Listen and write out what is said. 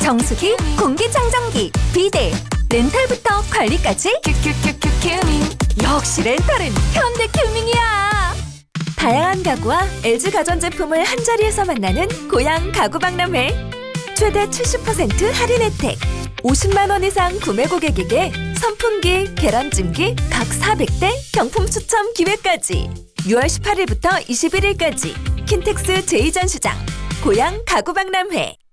정수기, 공기청정기, 비데, 렌탈부터 관리까지 큐큐큐큐 큐밍. 역시 렌탈은 현대 큐밍이야. 다양한 가구와 LG 가전제품을 한자리에서 만나는 고양 가구박람회. 최대 70% 할인 혜택, 50만 원 이상 구매 고객에게 선풍기, 계란찜기 각 400대 경품 추첨 기회까지. 6월 18일부터 21일까지 킨텍스 제2전시장 고양 가구박람회.